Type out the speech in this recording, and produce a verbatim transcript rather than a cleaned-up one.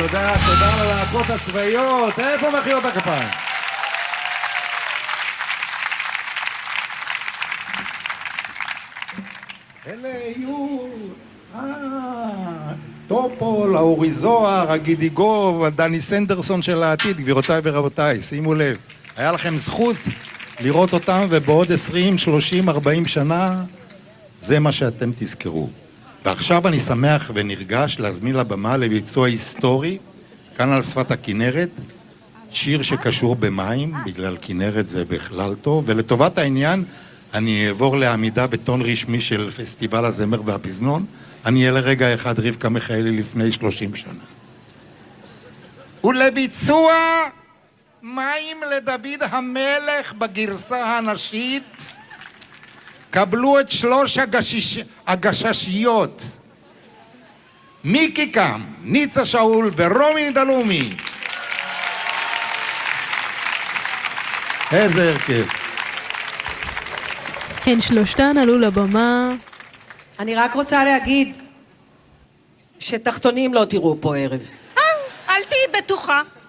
תודה, תודה ללהקות הצבאיות. איפה מחיאות הכפיים? אלה יהיו... אה... טופול, האורי זוהר, הגידי גוב, דני סנדרסון של העתיד, גבירותיי ורבותיי, שימו לב. היה לכם זכות לראות אותם, ובעוד עשרים, שלושים, ארבעים שנה, זה מה שאתם תזכרו. ועכשיו אני שמח ונרגש להזמין לבמה לביצוע היסטורי, כאן על שפת הכנרת, שיר שקשור במים, בגלל כנרת זה בכלל טוב, ולטובת העניין אני אעבור לעמידה בטון רשמי של פסטיבל הזמר והפזנון, אני אהיה לרגע אחד רבקה מיכאלי לפני שלושים שנה. ולביצוע מים לדוד המלך בגרסה הנשית, קבלו את שלוש הגשיש... הגששיות, מיקי קם, ניצה שאול ורומי דלומי. איזה הרכב. הן שלושתן עלו לבמה. אני רק רוצה להגיד שתחתונים לא תראו פה ערב. אל תהי בטוחה.